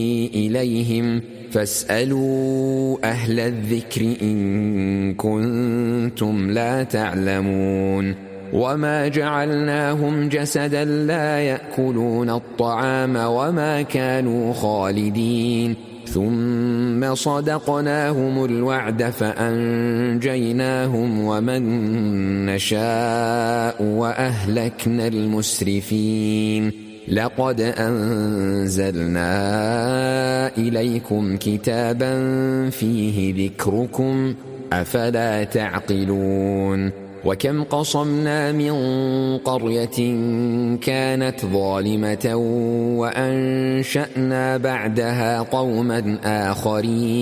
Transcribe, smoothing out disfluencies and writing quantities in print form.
إليهم فاسألوا أهل الذكر إن كنتم لا تعلمون وما جعلناهم جسدا لا يأكلون الطعام وما كانوا خالدين ثم صدقناهم الوعد فأنجيناهم ومن نشاء وأهلكنا المسرفين لقد أنزلنا إليكم كتابا فيه ذكركم أفلا تعقلون وكم قصمنا من قرية كانت ظالمة وأنشأنا بعدها قوما آخرين